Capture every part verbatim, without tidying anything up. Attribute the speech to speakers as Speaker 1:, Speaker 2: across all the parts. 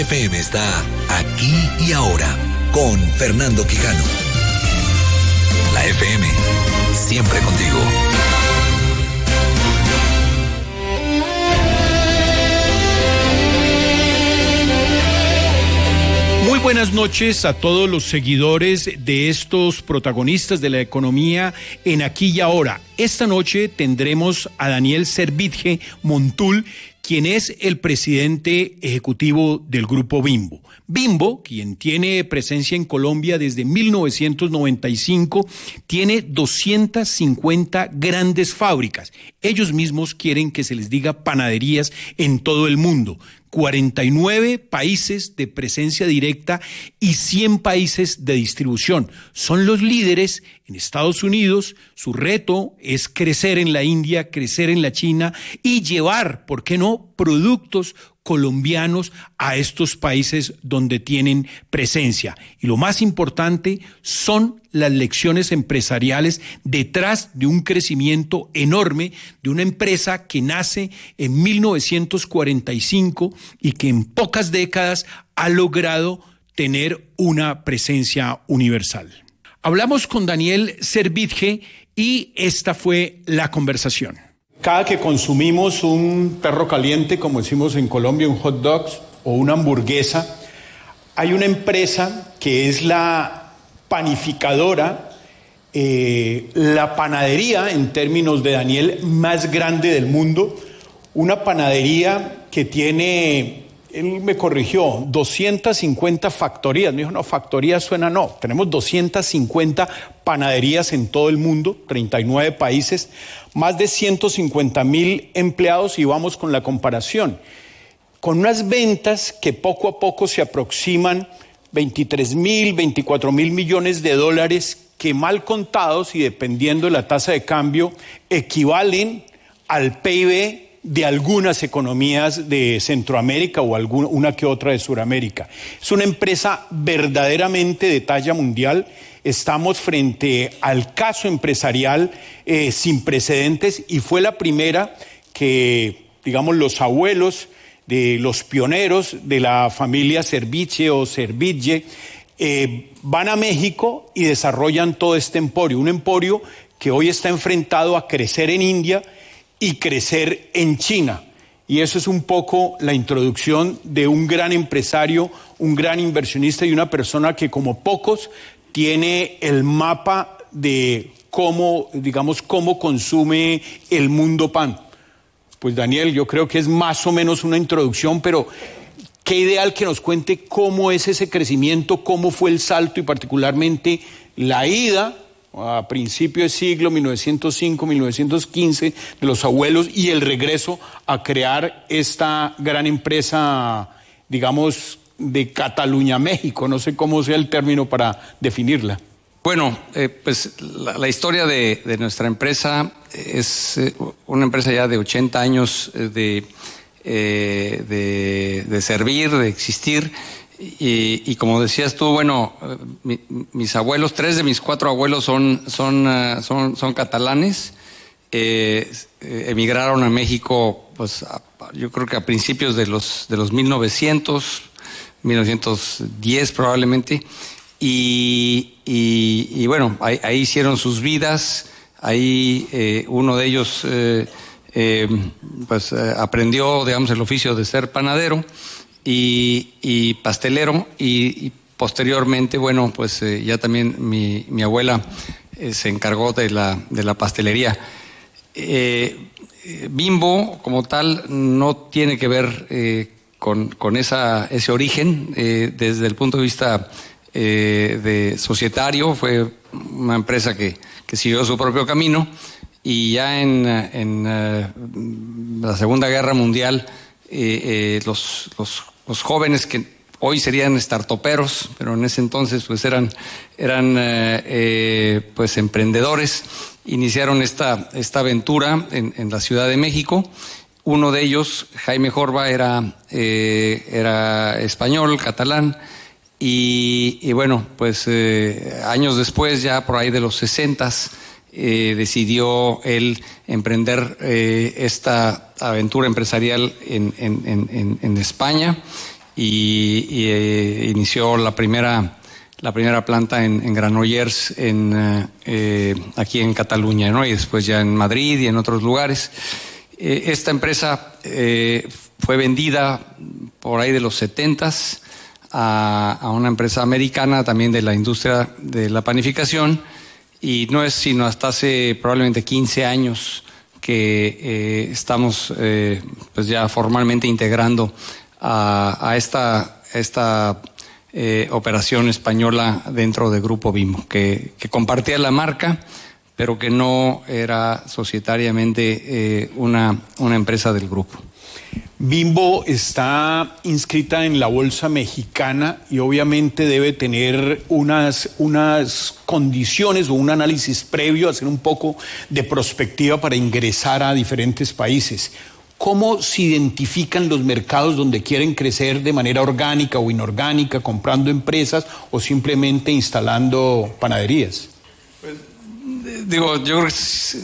Speaker 1: F M está aquí y ahora con Fernando Quijano. La F M, siempre contigo.
Speaker 2: Muy buenas noches a todos los seguidores de estos protagonistas de la economía en Aquí y Ahora. Esta noche tendremos a Daniel Servitje Montul, quien es el presidente ejecutivo del Grupo Bimbo. Bimbo, quien tiene presencia en Colombia desde mil novecientos noventa y cinco, tiene doscientas cincuenta grandes fábricas. Ellos mismos quieren que se les diga panaderías en todo el mundo. cuarenta y nueve países de presencia directa y cien países de distribución. Son los líderes en Estados Unidos. Su reto es crecer en la India, crecer en la China y llevar, ¿por qué no?, productos colombianos a estos países donde tienen presencia. Y lo más importante son las lecciones empresariales detrás de un crecimiento enorme de una empresa que nace en mil novecientos cuarenta y cinco y que en pocas décadas ha logrado tener una presencia universal. Hablamos con Daniel Servitje y esta fue la conversación. Cada que consumimos un perro caliente, como decimos en Colombia, un hot dog o una hamburguesa, hay una empresa que es la panificadora, eh, la panadería, en términos de Daniel, más grande del mundo. Una panadería que tiene, él me corrigió, doscientas cincuenta factorías. Me dijo, no, factorías suena no. Tenemos doscientas cincuenta panaderías en todo el mundo, treinta y nueve países, más de ciento cincuenta mil empleados, y vamos con la comparación. Con unas ventas que poco a poco se aproximan veintitrés mil, veinticuatro mil millones de dólares, que mal contados y dependiendo de la tasa de cambio, equivalen al P I B de algunas economías de Centroamérica o alguna, una que otra de Sudamérica. Es una empresa verdaderamente de talla mundial. Estamos frente al caso empresarial eh, sin precedentes, y fue la primera que, digamos, los abuelos de los pioneros de la familia Servitje o Servitje eh, van a México y desarrollan todo este emporio, un emporio que hoy está enfrentado a crecer en India y crecer en China. Y eso es un poco la introducción de un gran empresario, un gran inversionista y una persona que, como pocos, tiene el mapa de cómo, digamos, cómo consume el mundo pan. Pues Daniel, yo creo que es más o menos una introducción, pero qué ideal que nos cuente cómo es ese crecimiento, cómo fue el salto y particularmente la ida a principios de siglo, mil novecientos cinco, mil novecientos quince, de los abuelos, y el regreso a crear esta gran empresa, digamos, de Cataluña, México. No sé cómo sea el término para definirla.
Speaker 3: Bueno, eh, pues la, la historia de, de nuestra empresa es eh, una empresa ya de ochenta años eh, de, eh, de, de servir, de existir. Y, y como decías tú, bueno, mi, mis abuelos, tres de mis cuatro abuelos son, son, uh, son, son catalanes. Eh, emigraron a México, pues a, yo creo que a principios de los, de los mil novecientos, mil novecientos diez probablemente. Y, y, y bueno, ahí, ahí hicieron sus vidas. Ahí eh, uno de ellos eh, eh, pues eh, aprendió, digamos, el oficio de ser panadero y, y pastelero, y, y posteriormente, bueno, pues eh, ya también mi, mi abuela eh, se encargó de la, de la pastelería. Eh, Bimbo, como tal, no tiene que ver eh, con, con esa, ese origen eh, desde el punto de vista eh, de societario. Fue una empresa que, que siguió su propio camino, y ya en, en uh, la Segunda Guerra Mundial eh, eh, los, los, los jóvenes que hoy serían startuperos, pero en ese entonces pues eran, eran eh, eh, pues emprendedores, iniciaron esta, esta aventura en, en la Ciudad de México. Uno de ellos, Jaime Jorba, era, eh, era español, catalán, y, y bueno, pues eh, años después, ya por ahí de los sesentas, eh, decidió él emprender eh, esta aventura empresarial en, en, en, en España. y, y eh, inició la primera, la primera planta en, en Granollers, en, eh, aquí en Cataluña, ¿no? Y después ya en Madrid y en otros lugares. Eh, esta empresa eh, fue vendida por ahí de los setentas a, a una empresa americana también de la industria de la panificación, y no es sino hasta hace probablemente quince años que eh, estamos eh, pues ya formalmente integrando a, a esta, esta eh, operación española dentro del Grupo Bimbo, que, que compartía la marca, pero que no era societariamente eh, una, una empresa del grupo.
Speaker 2: Bimbo está inscrita en la Bolsa Mexicana y obviamente debe tener unas, unas condiciones o un análisis previo, hacer un poco de prospectiva para ingresar a diferentes países. ¿Cómo se identifican los mercados donde quieren crecer de manera orgánica o inorgánica, comprando empresas o simplemente instalando panaderías?
Speaker 3: Pues, digo, yo creo que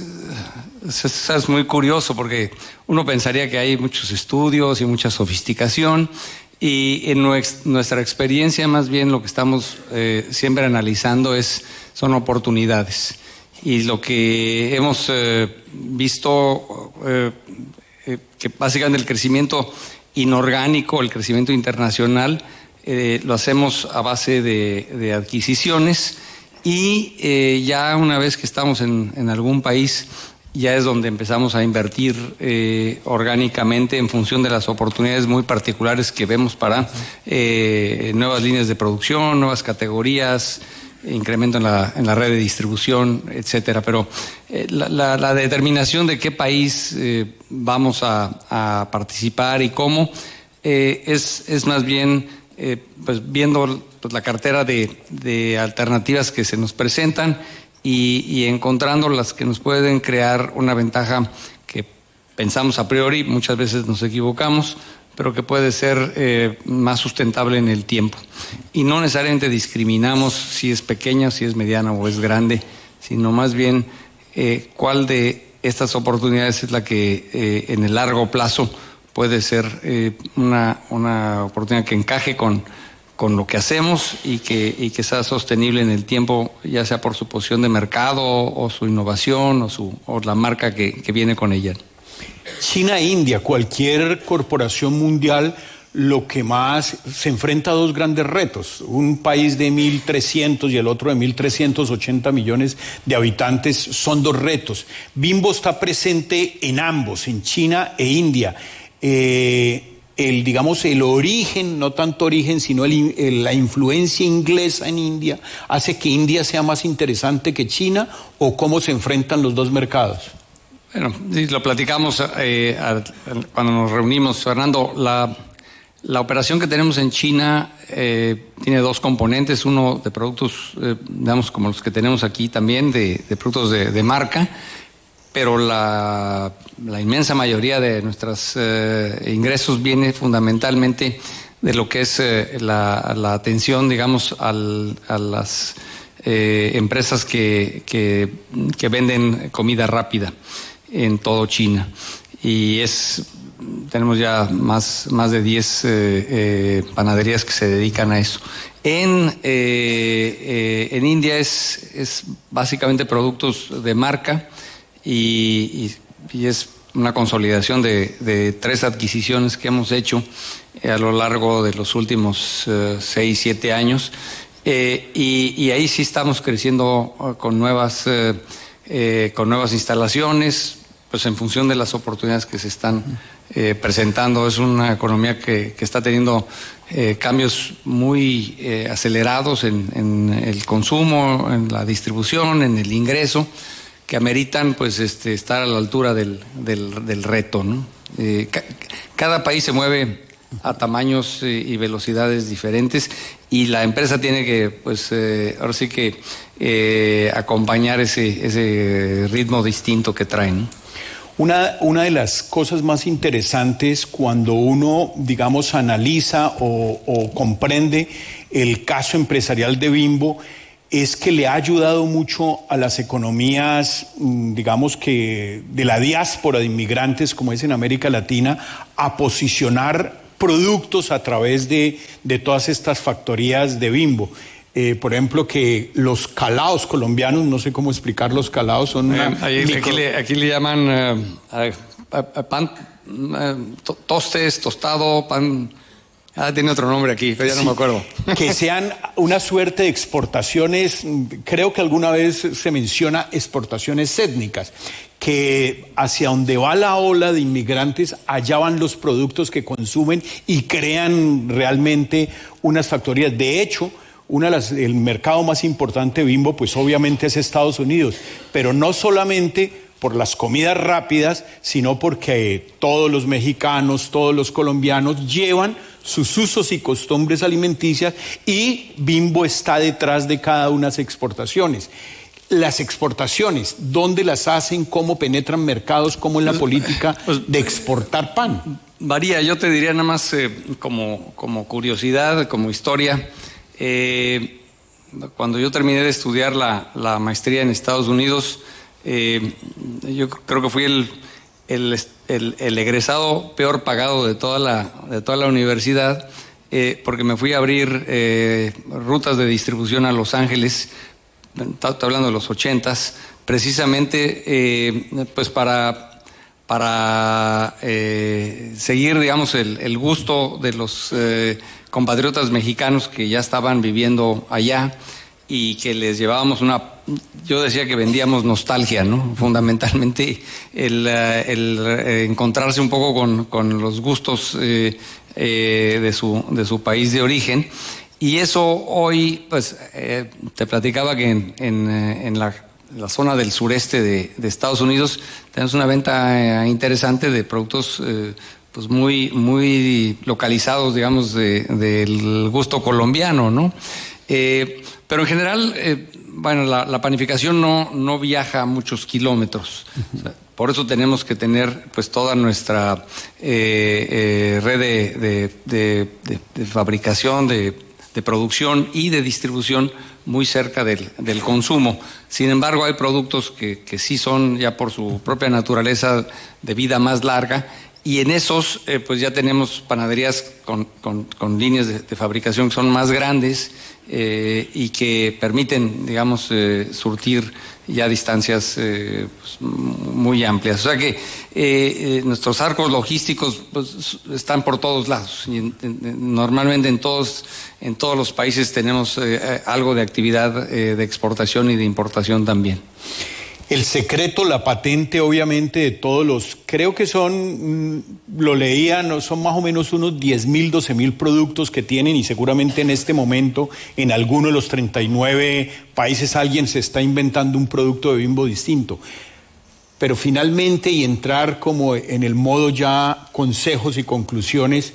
Speaker 3: es, es muy curioso porque uno pensaría que hay muchos estudios y mucha sofisticación, y en nuestra experiencia más bien lo que estamos eh, siempre analizando es, son oportunidades. Y lo que hemos eh, visto, eh, eh, que básicamente el crecimiento inorgánico, el crecimiento internacional, eh, lo hacemos a base de, de adquisiciones. Y eh, ya una vez que estamos en, en algún país, ya es donde empezamos a invertir eh, orgánicamente en función de las oportunidades muy particulares que vemos para eh, nuevas líneas de producción, nuevas categorías, incremento en la, en la red de distribución, etcétera. Pero eh, la, la, la determinación de qué país eh, vamos a, a participar y cómo eh, es, es más bien eh, pues viendo pues, la cartera de, de alternativas que se nos presentan y, y encontrando las que nos pueden crear una ventaja que pensamos a priori, muchas veces nos equivocamos, pero que puede ser eh, más sustentable en el tiempo. Y no necesariamente discriminamos si es pequeña, si es mediana o es grande, sino más bien eh, cuál de estas oportunidades es la que eh, en el largo plazo puede ser eh, una, una oportunidad que encaje con, con lo que hacemos y que, y que sea sostenible en el tiempo, ya sea por su posición de mercado o su innovación o, su, o la marca que, que viene con ella.
Speaker 2: China e India, cualquier corporación mundial, lo que más se enfrenta a dos grandes retos. Un país de mil trescientos y el otro de mil trescientos ochenta millones de habitantes son dos retos. Bimbo está presente en ambos, en China e India. Eh, el, digamos, el origen, no tanto origen, sino el, el, la influencia inglesa en India, hace que India sea más interesante que China, ¿o cómo se enfrentan los dos mercados?
Speaker 3: Bueno, sí, lo platicamos eh, a, a, cuando nos reunimos, Fernando. La, la operación que tenemos en China eh, tiene dos componentes, uno de productos, eh, digamos, como los que tenemos aquí también, de, de productos de, de marca, pero la, la inmensa mayoría de nuestros eh, ingresos viene fundamentalmente de lo que es eh, la, la atención, digamos, al, a las eh, empresas que, que, que venden comida rápida en todo China. Y es tenemos ya más, más de diez eh, eh, panaderías que se dedican a eso. En, eh, eh, en India es, es básicamente productos de marca y, y, y es una consolidación de, de tres adquisiciones que hemos hecho eh, a lo largo de los últimos eh, seis, siete años. Eh, y, y ahí sí estamos creciendo uh, con nuevas eh, eh, con nuevas instalaciones, pues en función de las oportunidades que se están eh, presentando. Es una economía que, que está teniendo eh, cambios muy eh, acelerados en, en el consumo, en la distribución, en el ingreso, que ameritan pues este estar a la altura del, del, del reto, ¿no? Eh, ca cada país se mueve a tamaños y velocidades diferentes y la empresa tiene que, pues, eh, ahora sí que eh, acompañar ese, ese ritmo distinto que traen.
Speaker 2: Una, una de las cosas más interesantes cuando uno, digamos, analiza o, o comprende el caso empresarial de Bimbo es que le ha ayudado mucho a las economías, digamos que de la diáspora de inmigrantes, como es en América Latina, a posicionar productos a través de, de todas estas factorías de Bimbo. Eh, por ejemplo, que los calados colombianos, no sé cómo explicar los calados, son una...
Speaker 3: Eh, ahí,
Speaker 2: micro...
Speaker 3: aquí, le, aquí le llaman uh, uh, uh, pan, uh, to, tostes, tostado, pan... Ah, tiene otro nombre aquí, pero ya no sí, me acuerdo.
Speaker 2: Que sean una suerte de exportaciones, creo que alguna vez se menciona exportaciones étnicas, que hacia donde va la ola de inmigrantes, allá van los productos que consumen y crean realmente unas factorías. De hecho, una de las, el mercado más importante de Bimbo, pues obviamente es Estados Unidos, pero no solamente por las comidas rápidas, sino porque todos los mexicanos, todos los colombianos llevan sus usos y costumbres alimenticias y Bimbo está detrás de cada una de las exportaciones. Las exportaciones, ¿dónde las hacen? ¿Cómo penetran mercados? ¿Cómo es la política de exportar pan?
Speaker 3: Varía, yo te diría nada más eh, como, como curiosidad, como historia. Eh, cuando yo terminé de estudiar la, la maestría en Estados Unidos, eh, yo creo que fui el, el, el, el egresado peor pagado de toda la, de toda la universidad, eh, porque me fui a abrir eh, rutas de distribución a Los Ángeles. Estoy hablando de los ochentas, precisamente eh, pues para, para eh, seguir, digamos, el, el gusto de los eh, compatriotas mexicanos que ya estaban viviendo allá y que les llevábamos una, yo decía que vendíamos nostalgia, ¿no? Fundamentalmente el, el, el encontrarse un poco con, con los gustos eh, eh, de su, de su país de origen. Y eso hoy, pues, eh, te platicaba que en, en, en la, la zona del sureste de, de Estados Unidos tenemos una venta eh, interesante de productos eh, pues muy, muy localizados, digamos, de, del gusto colombiano, ¿no? Eh, pero en general, eh, bueno, la, la panificación no, no viaja muchos kilómetros. Uh-huh. O sea, por eso tenemos que tener pues toda nuestra eh, eh, red de, de, de, de, de fabricación, de de producción y de distribución muy cerca del, del consumo. Sin embargo, hay productos que, que sí son ya por su propia naturaleza de vida más larga y en esos eh, pues ya tenemos panaderías con, con, con líneas de, de fabricación que son más grandes eh, y que permiten, digamos, eh, surtir ya distancias eh, pues, muy amplias. O sea que eh, eh, nuestros arcos logísticos pues, están por todos lados. Y en, en, normalmente en todos, en todos los países tenemos eh, algo de actividad eh, de exportación y de importación también.
Speaker 2: El secreto, la patente, obviamente, de todos los, creo que son, lo leía, no, son más o menos unos diez mil, doce mil productos que tienen y seguramente en este momento en alguno de los treinta y nueve países alguien se está inventando un producto de Bimbo distinto. Pero finalmente, y entrar como en el modo ya consejos y conclusiones,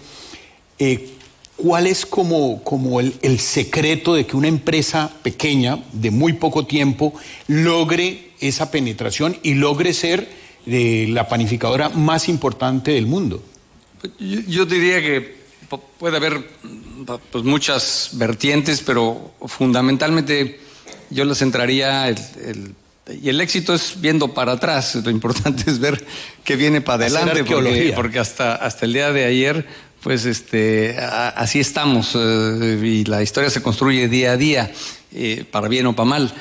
Speaker 2: eh, ¿cuál es como, como el, el secreto de que una empresa pequeña, de muy poco tiempo, logre esa penetración y logre ser de la panificadora más importante del mundo?
Speaker 3: Yo, yo diría que puede haber pues, muchas vertientes, pero fundamentalmente yo les centraría el, el, y el éxito es viendo para atrás. Lo importante es ver qué viene para adelante, porque, porque hasta, hasta el día de ayer pues este a, así estamos eh, y la historia se construye día a día, eh, para bien o para mal,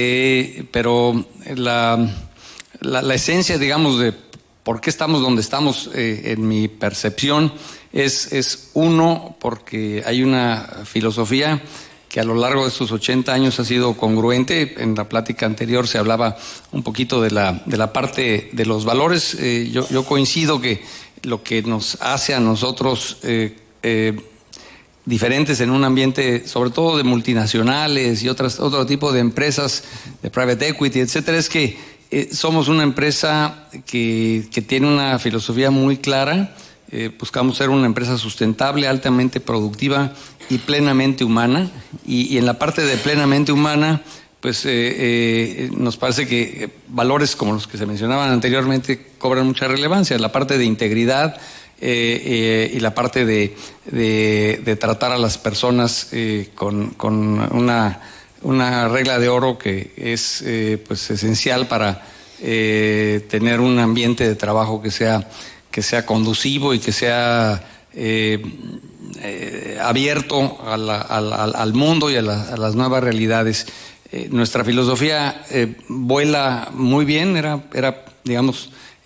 Speaker 3: eh, pero la, la, la esencia, digamos, de por qué estamos donde estamos, eh, en mi percepción, es, es uno, porque hay una filosofía que a lo largo de estos ochenta años ha sido congruente. En la plática anterior se hablaba un poquito de la, de la parte de los valores. Eh, yo, yo coincido que lo que nos hace a nosotros eh, eh, diferentes en un ambiente, sobre todo de multinacionales y otras, otro tipo de empresas, de private equity, etcétera, es que eh, somos una empresa que, que tiene una filosofía muy clara. Eh, buscamos ser una empresa sustentable, altamente productiva y plenamente humana. Y, y en la parte de plenamente humana, pues eh, eh, nos parece que valores como los que se mencionaban anteriormente cobran mucha relevancia. La parte de integridad eh, eh, y la parte de, de, de tratar a las personas eh, con, con una, una regla de oro que es eh, pues esencial para eh, tener un ambiente de trabajo que sea, que sea conducivo y que sea eh, eh, abierto a la, a la, al mundo y a, la, a las nuevas realidades. Eh, nuestra filosofía eh, vuela muy bien, era, era digamos,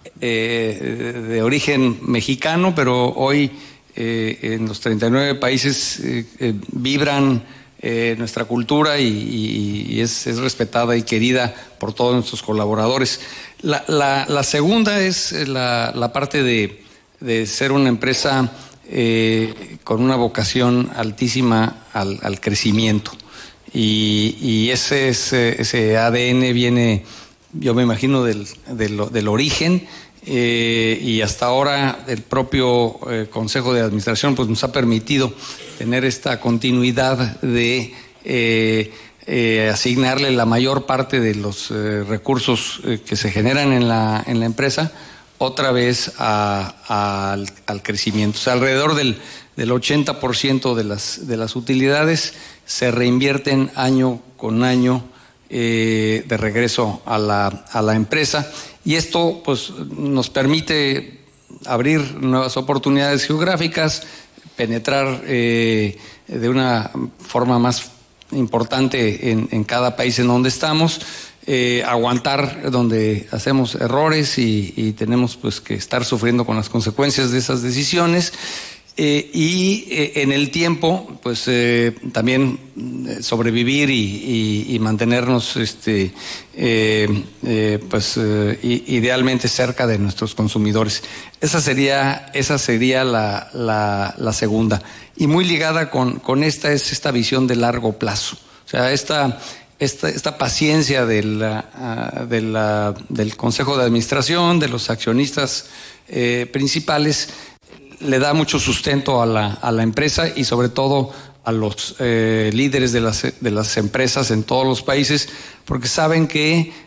Speaker 3: eh, de origen mexicano, pero hoy eh, en los treinta y nueve países eh, eh, vibran eh, nuestra cultura y, y, y es, es respetada y querida por todos nuestros colaboradores. La, la, la segunda es la, la parte de, de ser una empresa eh, con una vocación altísima al, al crecimiento. Y, y ese, ese, ese A D N viene, yo me imagino, del, del, del origen, eh, y hasta ahora el propio eh, Consejo de Administración pues, nos ha permitido tener esta continuidad de eh, eh, asignarle la mayor parte de los eh, recursos eh, que se generan en la, en la empresa otra vez a, a, al, al crecimiento. O sea, alrededor del, del ochenta por ciento de las, de las utilidades se reinvierten año con año eh, de regreso a la, a la empresa, y esto pues nos permite abrir nuevas oportunidades geográficas, penetrar eh, de una forma más importante en, en cada país en donde estamos, eh, aguantar donde hacemos errores y, y tenemos pues que estar sufriendo con las consecuencias de esas decisiones. Eh, y eh, en el tiempo, pues eh, también eh, sobrevivir y, y, y mantenernos, este, eh, eh, pues eh, idealmente cerca de nuestros consumidores. Esa sería, esa sería la, la, la segunda. Y muy ligada con, con esta es esta visión de largo plazo. O sea, esta, esta, esta paciencia de la, de la, del Consejo de Administración, de los accionistas eh, principales, le da mucho sustento a la, a la empresa y sobre todo a los eh, líderes de las, de las empresas en todos los países, porque saben que eh,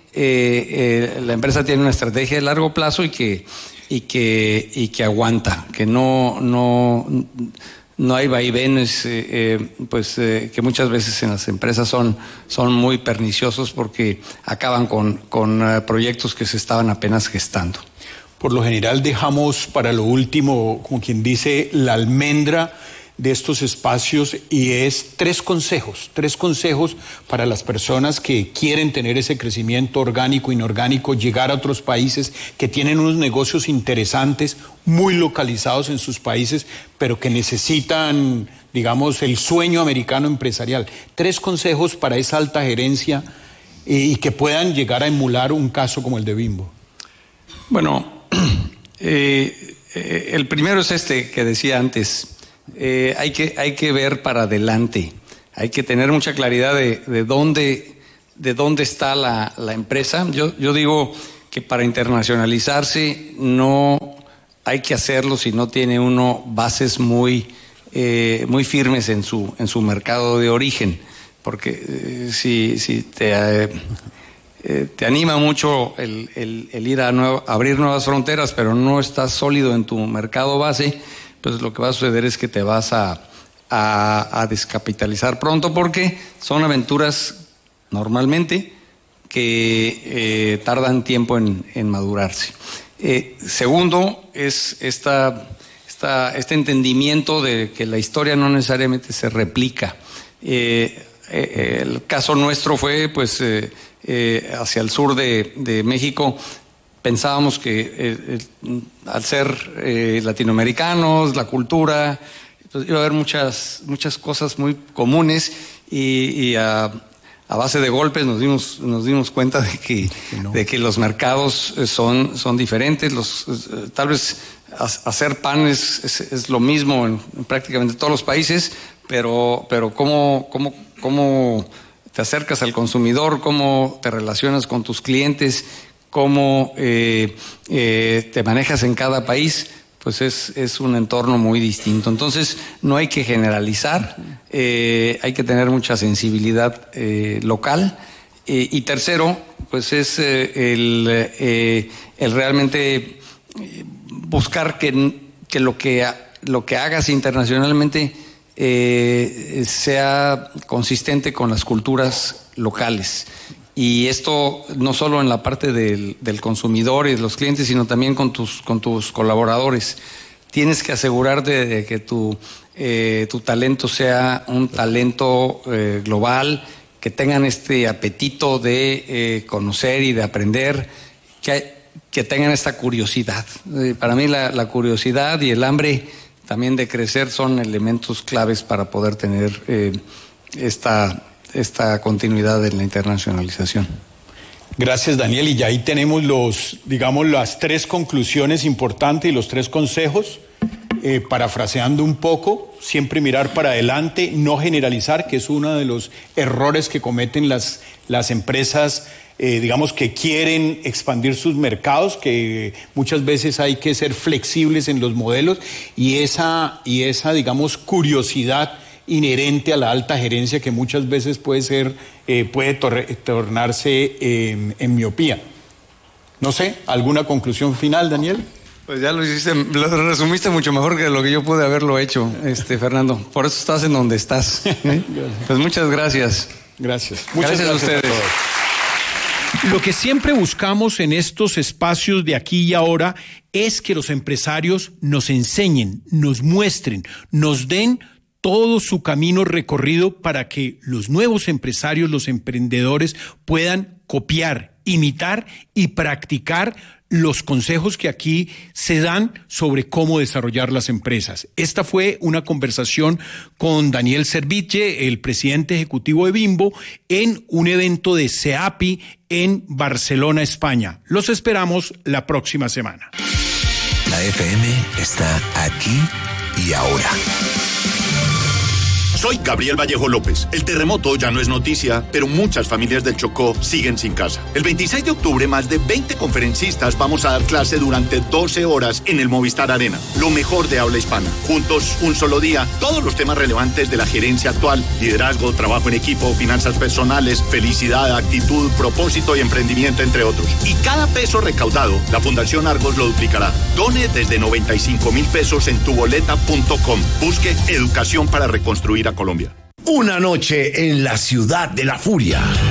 Speaker 3: eh, la empresa tiene una estrategia de largo plazo y que, y que, y que aguanta, que no, no, no hay vaivenes, eh, eh, pues eh, que muchas veces en las empresas son, son muy perniciosos porque acaban con, con uh, proyectos que se estaban apenas gestando.
Speaker 2: Por lo general dejamos para lo último, como quien dice, la almendra de estos espacios, y es tres consejos, tres consejos para las personas que quieren tener ese crecimiento orgánico, inorgánico, llegar a otros países que tienen unos negocios interesantes, muy localizados en sus países, pero que necesitan, digamos, el sueño americano empresarial. Tres consejos para esa alta gerencia y, y que puedan llegar a emular un caso como el de Bimbo.
Speaker 3: Bueno, eh, eh, el primero es este que decía antes. Eh, hay que, hay que ver para adelante, hay que tener mucha claridad de, de dónde, de dónde está la, la empresa. Yo, yo digo que para internacionalizarse no hay que hacerlo si no tiene uno bases muy, eh, muy firmes en su, en su mercado de origen, porque eh, si, si te... Eh, Eh, te anima mucho el, el, el ir a nuevo, abrir nuevas fronteras, pero no estás sólido en tu mercado base, pues lo que va a suceder es que te vas a, a, a descapitalizar pronto, porque son aventuras normalmente que eh, tardan tiempo en, en madurarse. Eh, segundo es esta, esta, este entendimiento de que la historia no necesariamente se replica. Eh, eh, el caso nuestro fue pues eh, Eh, hacia el sur de, de México. Pensábamos que eh, eh, al ser eh, latinoamericanos, la cultura, pues iba a haber muchas, muchas cosas muy comunes, y, y a, a base de golpes nos dimos, nos dimos cuenta de que, no. de que los mercados son, son diferentes. Los, eh, tal vez hacer pan es, es, es lo mismo en, en prácticamente todos los países, pero, pero cómo, cómo, cómo te acercas al consumidor, cómo te relacionas con tus clientes, cómo eh, eh, te manejas en cada país, pues es, es un entorno muy distinto. Entonces no hay que generalizar, eh, hay que tener mucha sensibilidad eh, local. Eh, y tercero, pues es eh, el, eh, el realmente buscar que, que, lo que lo que hagas internacionalmente Eh, sea consistente con las culturas locales. Y esto no solo en la parte del, del consumidor y de los clientes, sino también con tus, con tus colaboradores. tienes que asegurarte de que tu, eh, tu talento sea un talento eh, global, que tengan este apetito de eh, conocer y de aprender, que, que tengan esta curiosidad. Eh, para mí la, la curiosidad y el hambre también de crecer son elementos claves para poder tener eh, esta, esta continuidad en la internacionalización.
Speaker 2: Gracias, Daniel. Y ya ahí tenemos los, digamos, las tres conclusiones importantes y los tres consejos. Eh, parafraseando un poco, siempre mirar para adelante, no generalizar, que es uno de los errores que cometen las, las empresas, eh, digamos, que quieren expandir sus mercados, que muchas veces hay que ser flexibles en los modelos, y esa, y esa digamos, curiosidad inherente a la alta gerencia que muchas veces puede ser, eh, puede tor- tornarse eh, en miopía. No sé, ¿alguna conclusión final, Daniel?
Speaker 3: Pues ya lo hiciste, lo resumiste mucho mejor que lo que yo pude haberlo hecho, este Fernando. Por eso estás en donde estás. ¿eh? Pues muchas gracias.
Speaker 2: Gracias. Muchas
Speaker 3: gracias, gracias a ustedes.
Speaker 2: A todos. Lo que siempre buscamos en estos espacios de aquí y ahora es que los empresarios nos enseñen, nos muestren, nos den todo su camino recorrido para que los nuevos empresarios, los emprendedores puedan copiar, imitar y practicar los consejos que aquí se dan sobre cómo desarrollar las empresas. Esta fue una conversación con Daniel Servitje, el presidente ejecutivo de Bimbo, en un evento de CEAPI en Barcelona, España. Los esperamos la próxima semana.
Speaker 1: La F M está aquí y ahora.
Speaker 4: Soy Gabriel Vallejo López. El terremoto ya no es noticia, pero muchas familias del Chocó siguen sin casa. El veintiséis de octubre, más de veinte conferencistas vamos a dar clase durante doce horas en el Movistar Arena. Lo mejor de habla hispana. Juntos, un solo día, todos los temas relevantes de la gerencia actual: liderazgo, trabajo en equipo, finanzas personales, felicidad, actitud, propósito y emprendimiento, entre otros. Y cada peso recaudado, la Fundación Argos lo duplicará. Done desde noventa y cinco mil pesos en tuboleta punto com. Busque educación para reconstruir a Colombia.
Speaker 1: Una noche en la ciudad de la furia.